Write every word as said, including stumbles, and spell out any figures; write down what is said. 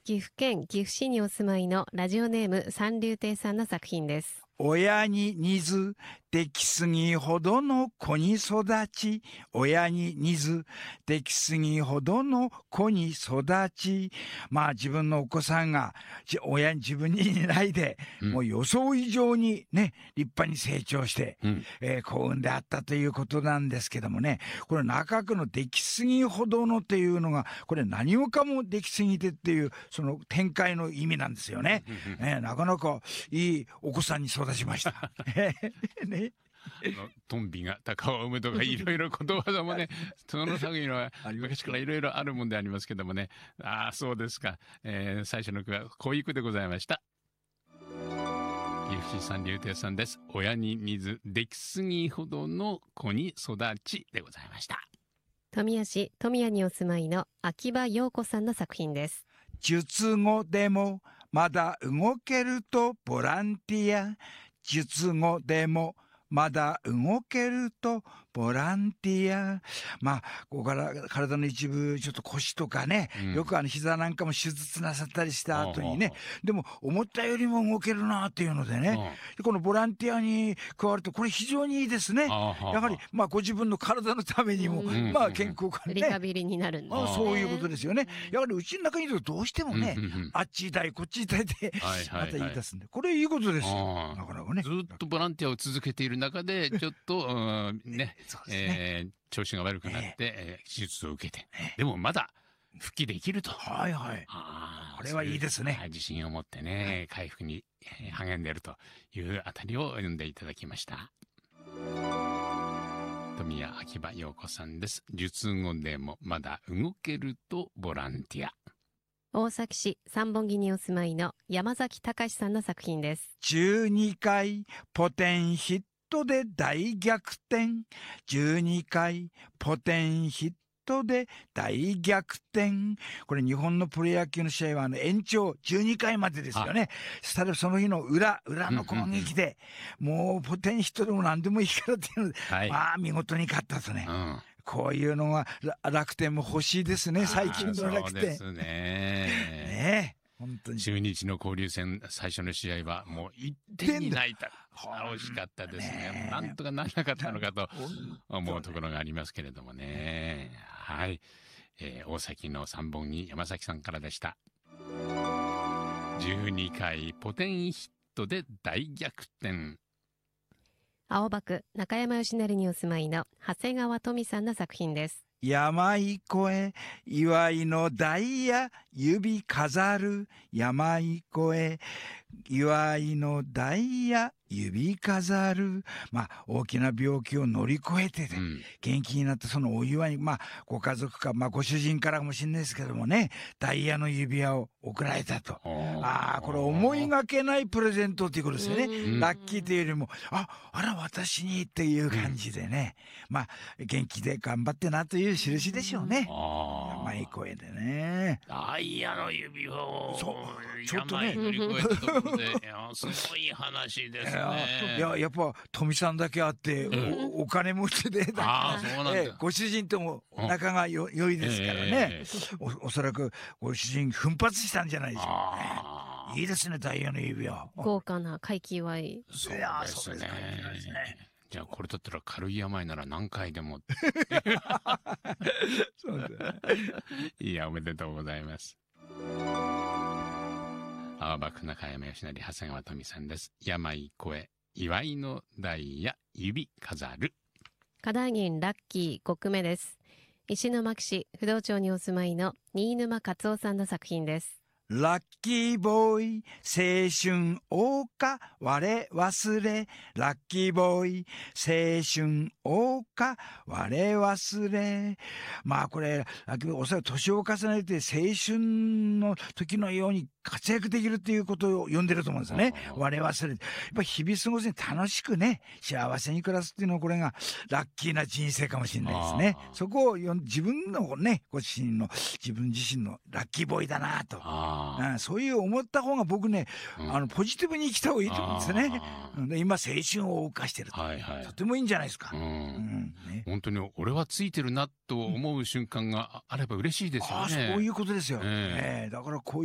岐阜県岐阜市にお住まいのラジオネーム三流亭さんの作品です。 親に似ずできすぎほどの子に育ち、親に似ずできすぎほどの子に育ち、まあ自分のお子さんが親に自分に似ないで、うん、もう予想以上にね立派に成長して、うんえー、幸運であったということなんですけどもね、これ中区のできすぎほどのっていうのがこれ何もかもできすぎてっていうその展開の意味なんですよね。えー、なかなかいいお子さんに育ちました。 ね、トンビが鷹を産むとかいろいろことわざもねその作品は昔からいろいろあるもんでありますけどもね。ああそうですか、えー、最初の句はこういう句でございました。岐阜市三流亭さんです。親に似ずできすぎほどの子に育ちでございました。 富谷市富谷にお住まいの秋葉陽子さんの作品です。 術後でもまだ動けるとボランティア、術後でもまだ動けるとボランティア。まあここから体の一部ちょっと腰とかね、うん、よくあの膝なんかも手術なさったりした後にね、でも思ったよりも動けるなっていうのでね、このボランティアに加わるとこれ非常にいいですね。やはりまあご自分の体のためにも、うん、まあ健康感ね、 リハビリになるんですね。 ああそういうことですよね。やはりうちの中にいるとどうしてもね、うんうんうん、あっち痛いこっち痛いってまた言い出すんで、これいいことですよ。なかなかねずっとボランティアを続けている中でちょっと、うんねねえー、調子が悪くなって、えー、手術を受けて、えー、でもまだ復帰できると。 はいはい。あこれはいいですね。 自信を持ってね、回復に励んでいるというあたりを読んでいただきました。富谷秋葉陽子さんです。術後でもまだ動けるとボランティア。 大崎市三本木にお住まいの山崎隆さんの作品です。 じゅうにかいポテンヒットで大逆転、じゅうにかいポテンヒットで大逆転。これ日本のプロ野球の試合はあの延長じゅうにかいまでですよね。したらその日の裏裏の攻撃で、うんうんうん、もうポテンヒットでも何でもいいからっていうので、はい、まあ見事に勝ったとね、うん、こういうのが楽天も欲しいですね、最近の楽天。そうですね。 ねえ本当に中日の交流戦最初の試合はもういってんに泣いた。惜しかったですね。なんとかならなかったのかと思うところがありますけれどもね。はい、えー、大崎の三本木山崎さんからでした。じゅうにかいポテンヒットで大逆転。 青葉区中山吉成にお住まいの長谷川富さんの作品です。 山越え祝いのダイヤ指飾る、山越え祝いのダイヤ指飾る。まあ大きな病気を乗り越えて、ねうん、元気になったそのお祝いに、まあご家族か、まあご主人からかもしれないですけどもね、ダイヤの指輪を贈られたと。ああこれ思いがけないプレゼントっていうことですよね。ラッキーというよりもああら私にっていう感じでね、うん、まあ元気で頑張ってなという印でしょうね。山越えでねダイヤの指輪をそうちょっとね乗り越えたところでいやすごい話ですね。 いややっぱ富さんだけあって、うん、お, お金持ちであそうなんだ、ええ、ご主人とも仲がよ、うん、良いですからね、えー、お, おそらくご主人奮発したんじゃないでしょうかね。いいですねダイヤの指輪。 豪華な快気祝い。 そうですね。じゃあこれだったら軽い病なら何回でもそうだ、ね、 いやおめでとうございます。青葉区中山吉成長谷川富さんです。病越え祝いのダイヤ指飾る。 加大銀ラッキーごくめです。石巻市不動町にお住まいの新沼勝夫さんの作品です。 ラッキーボーイ青春謳歌我忘れ、ラッキーボーイ青春謳歌我忘れ。まあこれおそらく年を重ねて青春の時のように活躍できるっていうことを読んでると思うんですよね。我忘れやっぱ日々過ごしに楽しくね幸せに暮らすっていうのはこれがラッキーな人生かもしれないですね。そこを自分のねご自身の自分自身のラッキーボーイだなと、うん、そういう思った方が僕ね、うん、あのポジティブに生きた方がいいと思うんですよね。で今青春を謳歌してると、はいはい、とてもいいんじゃないですか、うんうんね、本当に俺はついてるなと思う瞬間があれば嬉しいですよね。 あそういうことですよ、えーえー、だからこういう